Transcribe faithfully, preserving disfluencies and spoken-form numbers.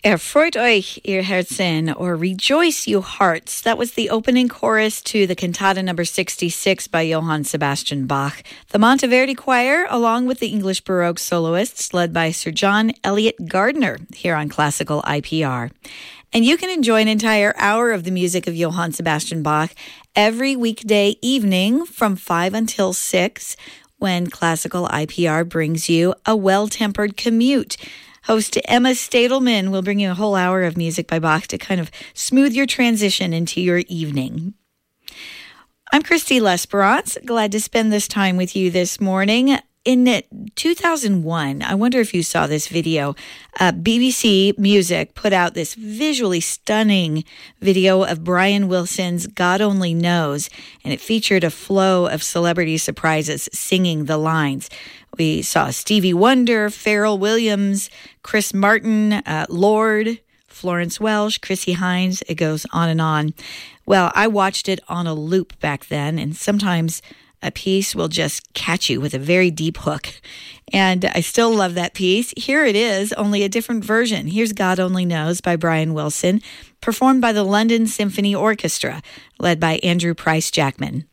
Erfreut euch, ihr Herzen, or Rejoice, you hearts. That was the opening chorus to the cantata number sixty-six by Johann Sebastian Bach. The Monteverdi Choir, along with the English Baroque soloists, led by Sir John Eliot Gardiner, here on Classical I P R. And you can enjoy an entire hour of the music of Johann Sebastian Bach every weekday evening from five until six, when Classical I P R brings you A Well-Tempered Commute. Host Emma Stadelman will bring you a whole hour of music by Bach to kind of smooth your transition into your evening. I'm Christy Lesperance. Glad to spend this time with you this morning. In two thousand one, I wonder if you saw this video, uh, B B C Music put out this visually stunning video of Brian Wilson's God Only Knows, and it featured a flow of celebrity surprises singing the lines. We saw Stevie Wonder, Pharrell Williams, Chris Martin, uh, Lorde, Florence Welch, Chrissie Hynde. It goes on and on. Well, I watched it on a loop back then, and sometimes a piece will just catch you with a very deep hook. And I still love that piece. Here it is, only a different version. Here's God Only Knows by Brian Wilson, performed by the London Symphony Orchestra, led by Andrew Price Jackman.